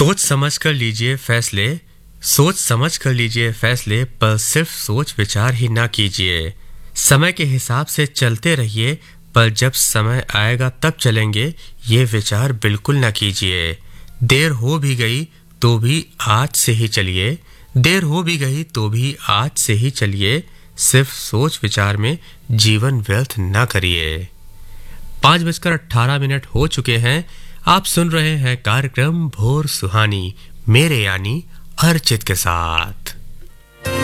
सोच समझ कर लीजिए फैसले, सोच समझ कर लीजिए फैसले, पर सिर्फ सोच विचार ही ना कीजिए। समय के हिसाब से चलते रहिए, पर जब समय आएगा तब चलेंगे, ये विचार बिल्कुल ना कीजिए। देर हो भी गई तो भी आज से ही चलिए, देर हो भी गई तो भी आज से ही चलिए, सिर्फ सोच विचार में जीवन व्यर्थ ना करिए। 5:18 हो चुके हैं। आप सुन रहे हैं कार्यक्रम भोर सुहानी, मेरे यानी अर्चित के साथ।